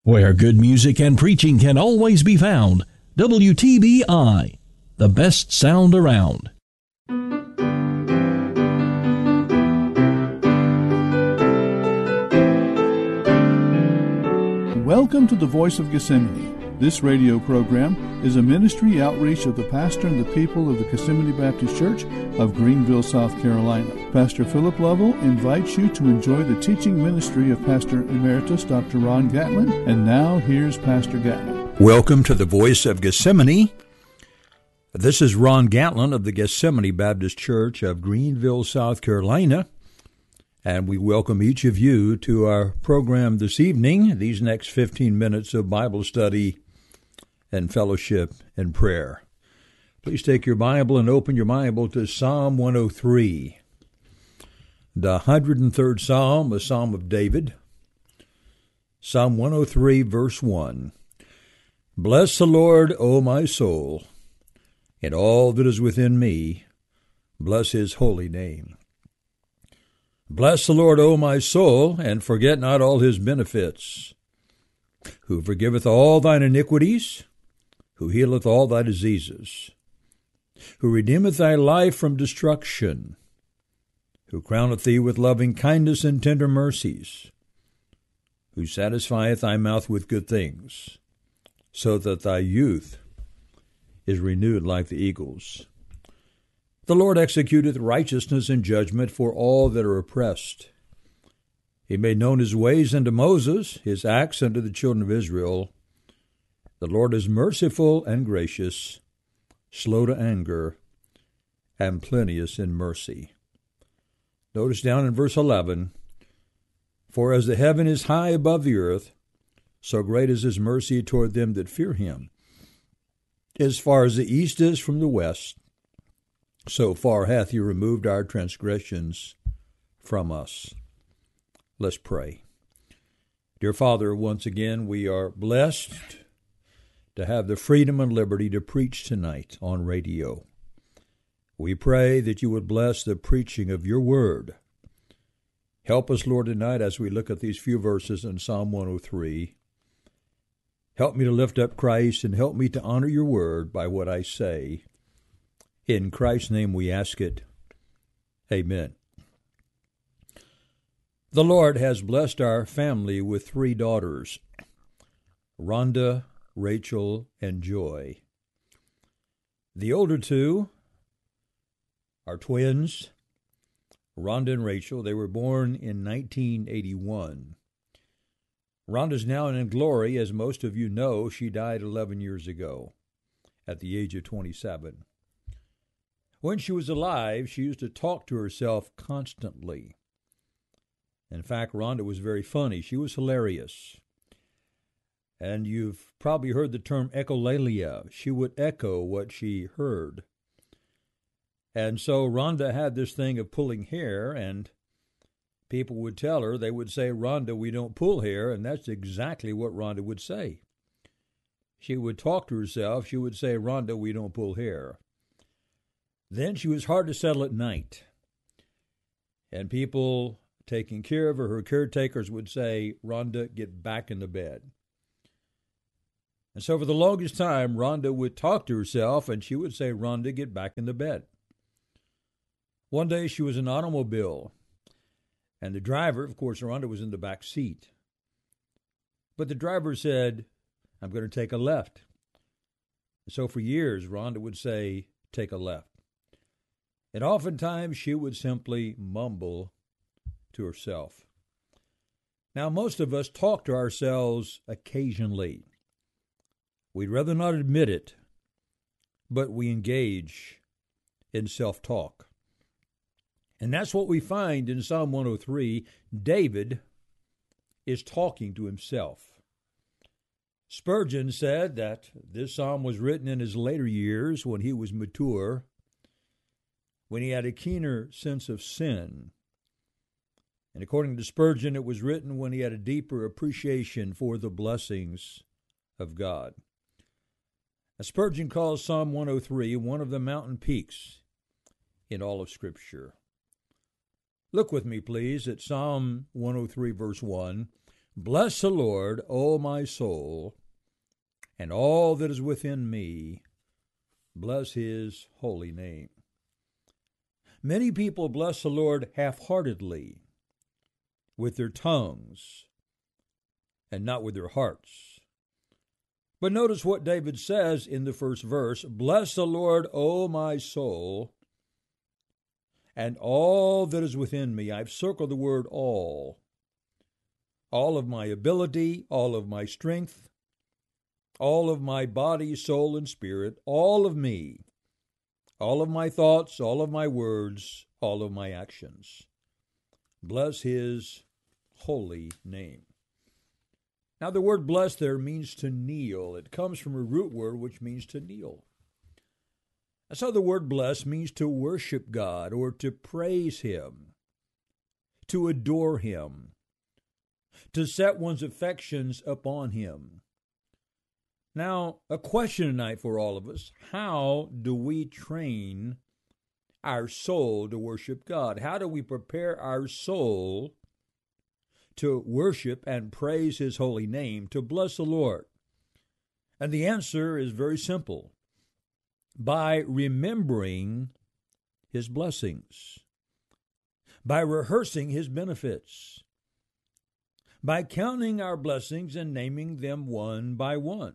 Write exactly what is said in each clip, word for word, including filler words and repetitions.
Where good music and preaching can always be found, W T B I, the best sound around. Welcome to the Voice of Gethsemane. This radio program is a ministry outreach of the pastor and the people of the Gethsemane Baptist Church of Greenville, South Carolina. Pastor Philip Lovell invites you to enjoy the teaching ministry of Pastor Emeritus Doctor Ron Gatlin. And now, here's Pastor Gatlin. Welcome to the Voice of Gethsemane. This is Ron Gatlin of the Gethsemane Baptist Church of Greenville, South Carolina. And we welcome each of you to our program this evening, these next fifteen minutes of Bible study and fellowship and prayer. Please take your Bible and open your Bible to Psalm one oh three, the one hundred third Psalm, a Psalm of David. Psalm one oh three, verse one. Bless the Lord, O my soul, and all that is within me. Bless his holy name. Bless the Lord, O my soul, and forget not all his benefits, who forgiveth all thine iniquities, who healeth all thy diseases, who redeemeth thy life from destruction, who crowneth thee with loving kindness and tender mercies, who satisfieth thy mouth with good things, so that thy youth is renewed like the eagles. The Lord executeth righteousness and judgment for all that are oppressed. He made known his ways unto Moses, his acts unto the children of Israel. The Lord is merciful and gracious, slow to anger, and plenteous in mercy. Notice down in verse eleven, For as the heaven is high above the earth, so great is his mercy toward them that fear him. As far as the east is from the west, so far hath he removed our transgressions from us. Let's pray. Dear Father, once again we are blessed to have the freedom and liberty to preach tonight on radio. We pray that you would bless the preaching of your word. Help us, Lord, tonight as we look at these few verses in Psalm one oh three. Help me to lift up Christ and help me to honor your word by what I say. In Christ's name we ask it. Amen. The Lord has blessed our family with three daughters, Rhonda, Rachel, and Joy. The older two are twins, Rhonda and Rachel. They were born in nineteen eighty-one. Rhonda's now in glory. As most of you know, she died eleven years ago at the age of twenty-seven. When she was alive, she used to talk to herself constantly. In fact, Rhonda was very funny. She was hilarious. And you've probably heard the term echolalia. She would echo what she heard. And so Rhonda had this thing of pulling hair, and people would tell her, they would say, Rhonda, we don't pull hair, and that's exactly what Rhonda would say. She would talk to herself. She would say, Rhonda, we don't pull hair. Then she was hard to settle at night. And people taking care of her, her caretakers would say, Rhonda, get back in the bed. And so for the longest time, Rhonda would talk to herself, and she would say, Rhonda, get back in the bed. One day she was in an automobile, and the driver, of course, Rhonda was in the back seat. But the driver said, I'm going to take a left. And so for years, Rhonda would say, take a left. And oftentimes she would simply mumble to herself. Now, most of us talk to ourselves occasionally. We'd rather not admit it, but we engage in self-talk. And that's what we find in Psalm one oh three. David is talking to himself. Spurgeon said that this psalm was written in his later years when he was mature, when he had a keener sense of sin. And according to Spurgeon, it was written when he had a deeper appreciation for the blessings of God. Spurgeon calls Psalm one oh three one of the mountain peaks in all of Scripture. Look with me, please, at Psalm one oh three, verse one. Bless the Lord, O my soul, and all that is within me. Bless his holy name. Many people bless the Lord half-heartedly, with their tongues, and not with their hearts. But notice what David says in the first verse, Bless the Lord, O my soul, and all that is within me. I've circled the word all. All of my ability, all of my strength, all of my body, soul, and spirit, all of me, all of my thoughts, all of my words, all of my actions. Bless his holy name. Now, the word bless there means to kneel. It comes from a root word which means to kneel. And so the word bless means to worship God or to praise him, to adore him, to set one's affections upon him. Now, a question tonight for all of us, how do we train our soul to worship God? How do we prepare our soul to worship and praise his holy name, to bless the Lord? And the answer is very simple. By remembering his blessings, by rehearsing his benefits, by counting our blessings and naming them one by one.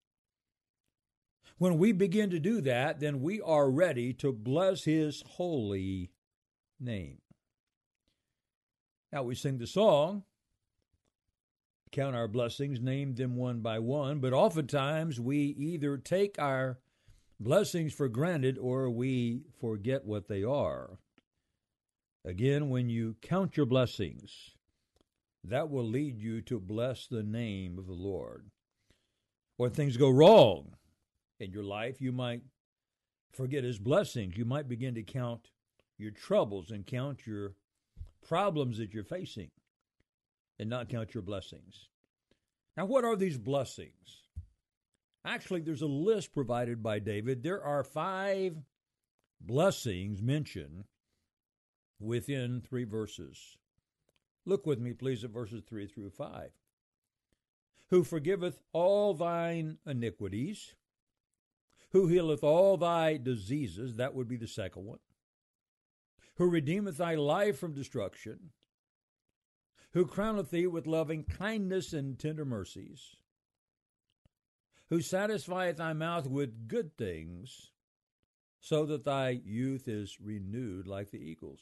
When we begin to do that, then we are ready to bless his holy name. Now we sing the song, count our blessings, name them one by one, but oftentimes we either take our blessings for granted or we forget what they are. Again, when you count your blessings, that will lead you to bless the name of the Lord. When things go wrong in your life, you might forget his blessings. You might begin to count your troubles and count your problems that you're facing and not count your blessings. Now, what are these blessings? Actually, there's a list provided by David. There are five blessings mentioned within three verses. Look with me, please, at verses three through five. Who forgiveth all thine iniquities, who healeth all thy diseases, that would be the second one, who redeemeth thy life from destruction, who crowneth thee with loving kindness and tender mercies, who satisfieth thy mouth with good things, so that thy youth is renewed like the eagles.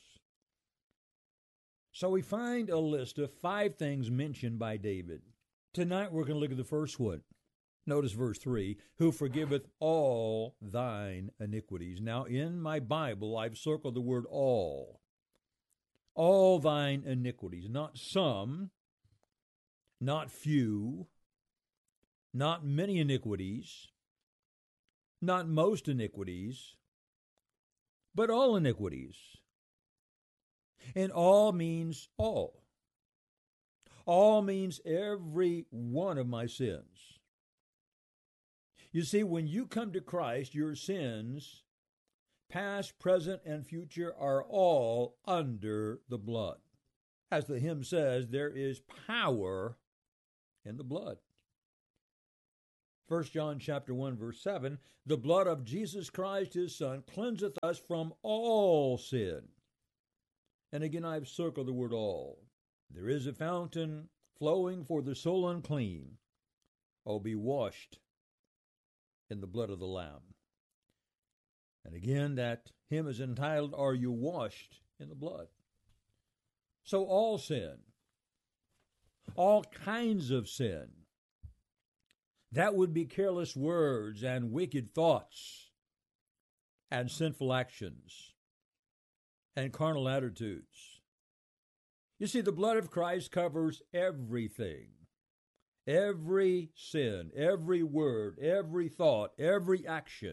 So we find a list of five things mentioned by David. Tonight we're going to look at the first one. Notice verse three, who forgiveth all thine iniquities. Now in my Bible I've circled the word all. All thine iniquities, not some, not few, not many iniquities, not most iniquities, but all iniquities. And all means all. All means every one of my sins. You see, when you come to Christ, your sins, past, present, and future, are all under the blood. As the hymn says, there is power in the blood. First John chapter one, verse seven, the blood of Jesus Christ, his Son, cleanseth us from all sin. And again, I've circled the word all. There is a fountain flowing for the soul unclean. Oh, be washed in the blood of the Lamb. And again, that hymn is entitled, Are You Washed in the Blood? So all sin, all kinds of sin, that would be careless words and wicked thoughts and sinful actions and carnal attitudes. You see, the blood of Christ covers everything. Every sin, every word, every thought, every action.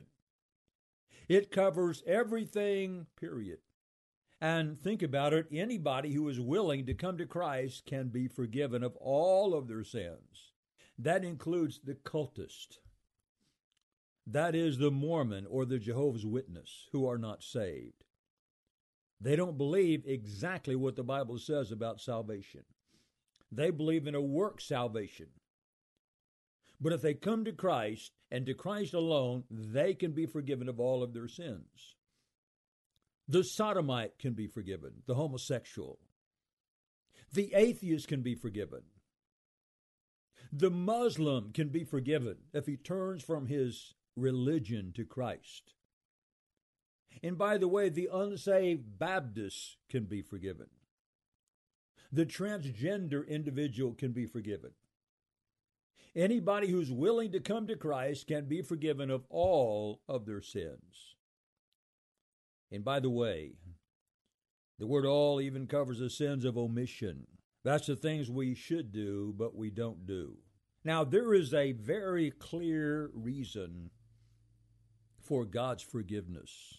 It covers everything, period. And think about it, anybody who is willing to come to Christ can be forgiven of all of their sins. That includes the cultist. That is the Mormon or the Jehovah's Witness who are not saved. They don't believe exactly what the Bible says about salvation. They believe in a work salvation. But if they come to Christ and to Christ alone, they can be forgiven of all of their sins. The sodomite can be forgiven, the homosexual. The atheist can be forgiven. The Muslim can be forgiven if he turns from his religion to Christ. And by the way, the unsaved Baptist can be forgiven. The transgender individual can be forgiven. Anybody who's willing to come to Christ can be forgiven of all of their sins. And by the way, the word all even covers the sins of omission. That's the things we should do, but we don't do. Now, there is a very clear reason for God's forgiveness.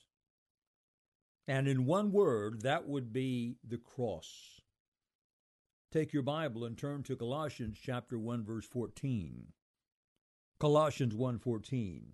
And in one word, that would be the cross. Take your Bible and turn to Colossians chapter one, verse fourteen. Colossians one fourteen.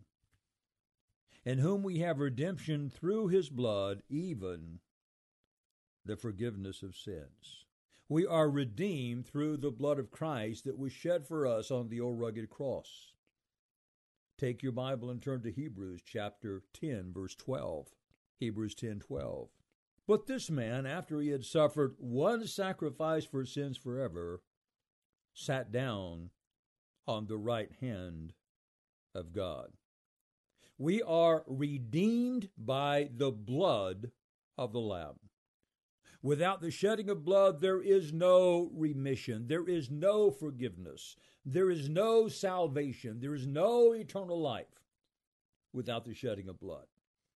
In whom we have redemption through his blood, even the forgiveness of sins. We are redeemed through the blood of Christ that was shed for us on the old rugged cross. Take your Bible and turn to Hebrews chapter ten, verse twelve. Hebrews ten twelve. But this man, after he had suffered one sacrifice for sins forever, sat down on the right hand of God. We are redeemed by the blood of the Lamb. Without the shedding of blood, there is no remission. There is no forgiveness. There is no salvation. There is no eternal life without the shedding of blood.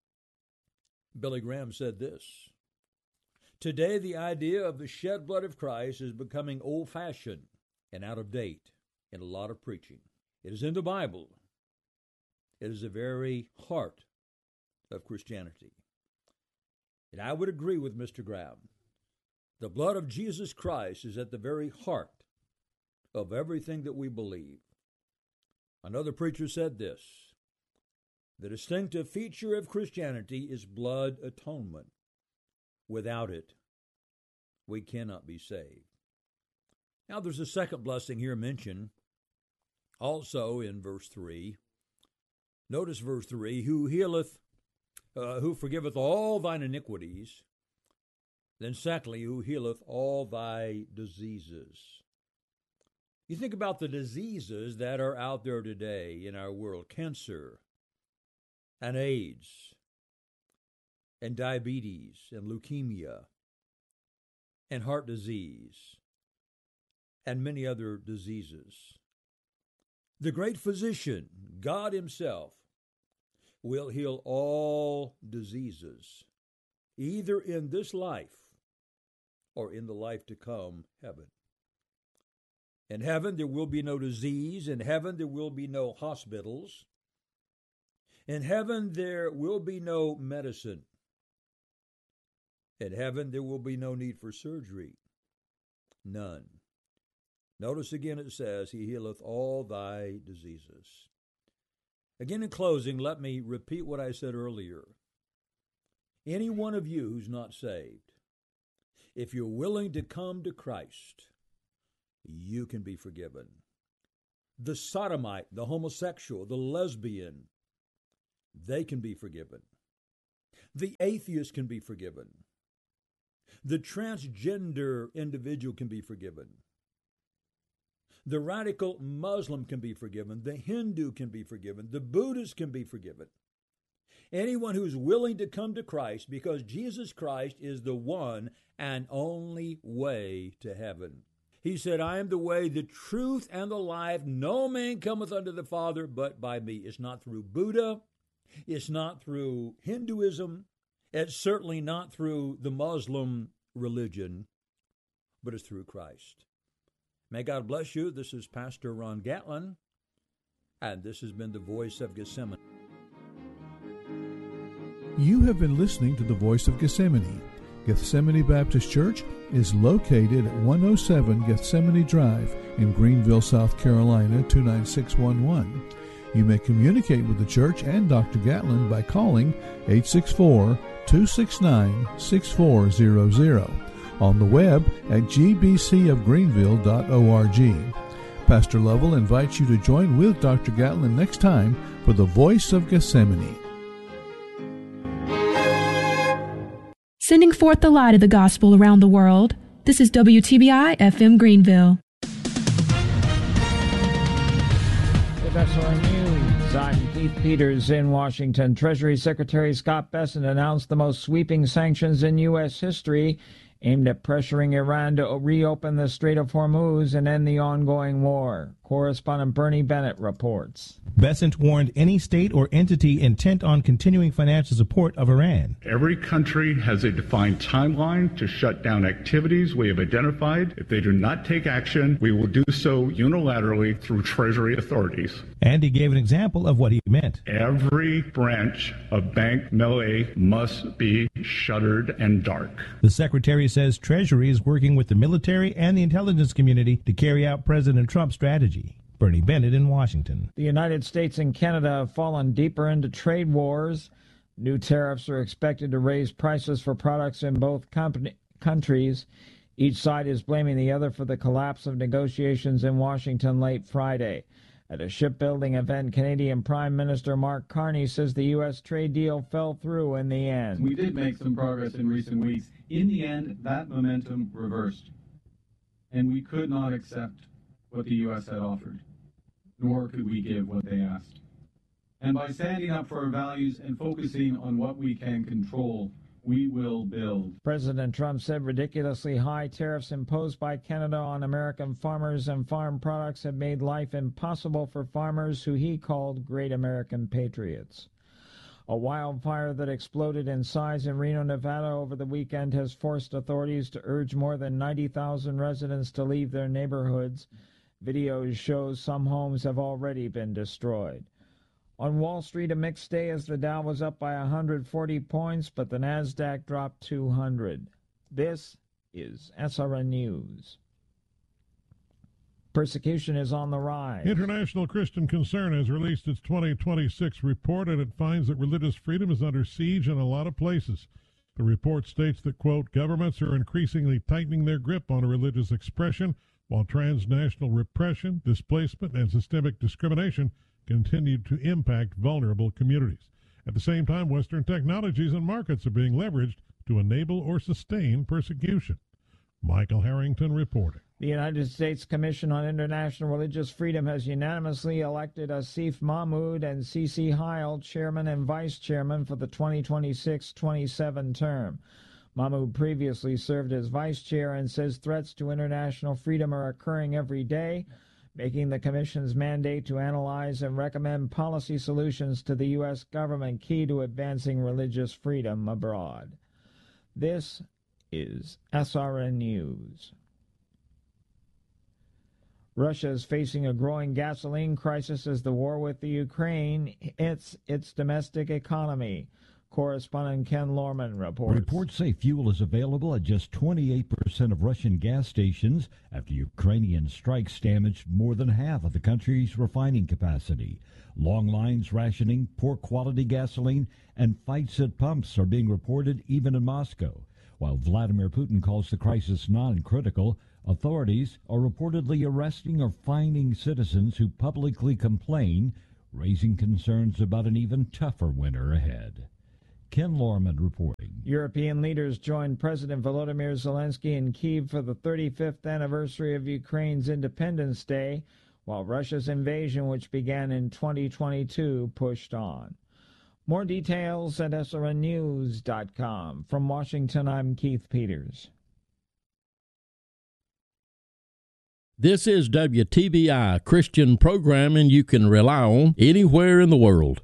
Billy Graham said this: today, the idea of the shed blood of Christ is becoming old-fashioned and out of date in a lot of preaching. It is in the Bible. It is the very heart of Christianity. And I would agree with Mister Graham. The blood of Jesus Christ is at the very heart of everything that we believe. Another preacher said this: the distinctive feature of Christianity is blood atonement. Without it, we cannot be saved. Now, there's a second blessing here mentioned also in verse three. Notice verse three, who healeth, uh, who forgiveth all thine iniquities. Then secondly, who healeth all thy diseases. You think about the diseases that are out there today in our world: cancer and AIDS and diabetes and leukemia and heart disease and many other diseases. The great physician, God himself, will heal all diseases, either in this life or in the life to come, heaven. In heaven, there will be no disease. In heaven, there will be no hospitals. In heaven, there will be no medicine. In heaven, there will be no need for surgery. None. Notice again it says, he healeth all thy diseases. Again, in closing, let me repeat what I said earlier. Any one of you who's not saved, if you're willing to come to Christ, you can be forgiven. The sodomite, the homosexual, the lesbian, they can be forgiven. The atheist can be forgiven. The transgender individual can be forgiven. The radical Muslim can be forgiven. The Hindu can be forgiven. The Buddhist can be forgiven. Anyone who's willing to come to Christ, because Jesus Christ is the one and only way to heaven. He said, I am the way, the truth, and the life. No man cometh unto the Father but by me. It's not through Buddha. It's not through Hinduism. It's certainly not through the Muslim religion, but it's through Christ. May God bless you. This is Pastor Ron Gatlin, and this has been the Voice of Gethsemane. You have been listening to the Voice of Gethsemane. Gethsemane Baptist Church is located at one oh seven Gethsemane Drive in Greenville, South Carolina, two nine six one one. You may communicate with the church and Doctor Gatlin by calling eight six four, two six nine, six four zero zero on the web at g b c of greenville dot org. Pastor Lovell invites you to join with Doctor Gatlin next time for The Voice of Gethsemane. Sending forth the light of the gospel around the world, this is W T B I F M Greenville. With S R N News, I'm Keith Peters in Washington. Treasury Secretary Scott Bessent announced the most sweeping sanctions in U S history, aimed at pressuring Iran to reopen the Strait of Hormuz and end the ongoing war. Correspondent Bernie Bennett reports. Bessent warned any state or entity intent on continuing financial support of Iran. Every country has a defined timeline to shut down activities we have identified. If they do not take action, we will do so unilaterally through Treasury authorities. And he gave an example of what he meant. Every branch of Bank Melay must be shuttered and dark. The Secretary says Treasury is working with the military and the intelligence community to carry out President Trump's strategy. Bernie Bennett in Washington. The United States and Canada have fallen deeper into trade wars. New tariffs are expected to raise prices for products in both company, countries. Each side is blaming the other for the collapse of negotiations in Washington late Friday. At a shipbuilding event, Canadian Prime Minister Mark Carney says the U S trade deal fell through in the end. We did make some progress in recent weeks. In the end, that momentum reversed, and we could not accept what the U S had offered, nor could we give what they asked. And by standing up for our values and focusing on what we can control, we will build. President Trump said ridiculously high tariffs imposed by Canada on American farmers and farm products have made life impossible for farmers who he called great American patriots. A wildfire that exploded in size in Reno, Nevada over the weekend has forced authorities to urge more than ninety thousand residents to leave their neighborhoods. Videos show some homes have already been destroyed. On Wall Street, a mixed day as the Dow was up by one hundred forty points, but the Nasdaq dropped two hundred. This is S R N News. Persecution is on the rise. International Christian Concern has released its twenty twenty-six report, and it finds that religious freedom is under siege in a lot of places. The report states that, quote, governments are increasingly tightening their grip on religious expression, while transnational repression, displacement, and systemic discrimination continue to impact vulnerable communities. At the same time, Western technologies and markets are being leveraged to enable or sustain persecution. Michael Harrington reporting. The United States Commission on International Religious Freedom has unanimously elected Asif Mahmoud and C C Heil chairman and vice chairman for the twenty twenty-six twenty-seven term. Mahmoud previously served as vice chair and says threats to international freedom are occurring every day, making the Commission's mandate to analyze and recommend policy solutions to the U S government key to advancing religious freedom abroad. This is S R N News. Russia is facing a growing gasoline crisis as the war with the Ukraine hits its domestic economy. Correspondent Ken Lorman reports. Reports say fuel is available at just twenty-eight percent of Russian gas stations after Ukrainian strikes damaged more than half of the country's refining capacity. Long lines, rationing, poor quality gasoline, and fights at pumps are being reported even in Moscow. While Vladimir Putin calls the crisis non-critical, authorities are reportedly arresting or fining citizens who publicly complain, raising concerns about an even tougher winter ahead. Ken Lorman reporting. European leaders joined President Volodymyr Zelensky in Kyiv for the thirty-fifth anniversary of Ukraine's Independence Day, while Russia's invasion, which began in twenty twenty-two, pushed on. More details at S R N news dot com. From Washington, I'm Keith Peters. This is W T B I, Christian programming you can rely on anywhere in the world.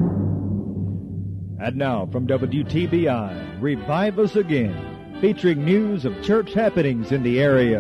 And now from W T B I, Revive Us Again, featuring news of church happenings in the area